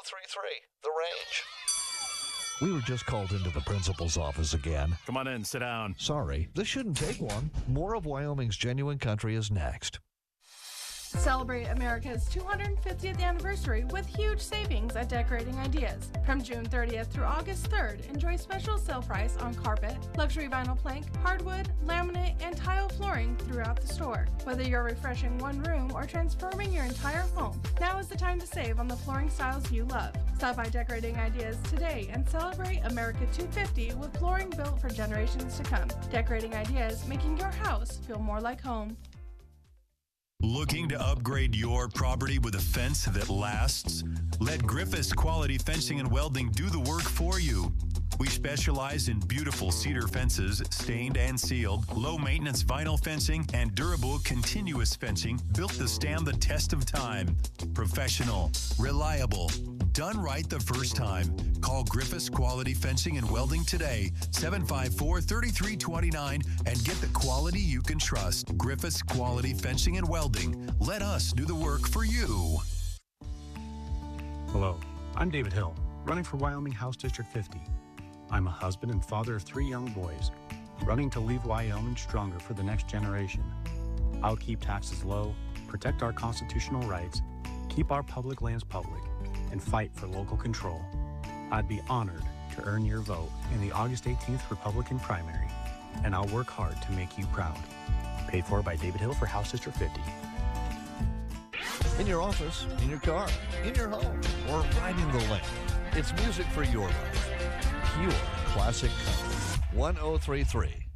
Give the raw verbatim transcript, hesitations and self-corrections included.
three three, The Range. We were just called into the principal's office again. Come on in, sit down. Sorry, this shouldn't take long. More of Wyoming's Genuine Country is next. Celebrate America's two hundred fiftieth anniversary with huge savings at Decorating Ideas. From June thirtieth through August third, enjoy special sale price on carpet, luxury vinyl plank, hardwood, laminate, and tile flooring throughout the store. Whether you're refreshing one room or transforming your entire home, now is the time to save on the flooring styles you love. Stop by Decorating Ideas today and celebrate America two hundred fifty with flooring built for generations to come. Decorating Ideas, making your house feel more like home. Looking to upgrade your property with a fence that lasts? Let Griffiths Quality Fencing and Welding do the work for you. We specialize in beautiful cedar fences, stained and sealed, low-maintenance vinyl fencing, and durable continuous fencing built to stand the test of time. Professional, reliable, done right the first time. Call Griffiths Quality Fencing and Welding today, seven five four, three three two nine, and get the quality you can trust. Griffiths Quality Fencing and Welding. Let us do the work for you. Hello, I'm David Hill, running for Wyoming House District fifty. I'm a husband and father of three young boys, running to leave Wyoming stronger for the next generation. I'll keep taxes low, protect our constitutional rights, keep our public lands public, and fight for local control. I'd be honored to earn your vote in the August eighteenth Republican primary, and I'll work hard to make you proud. Paid for by David Hill for House District fifty. In your office, in your car, in your home, or riding the lane. It's music for your life. Pure classic country. one oh three three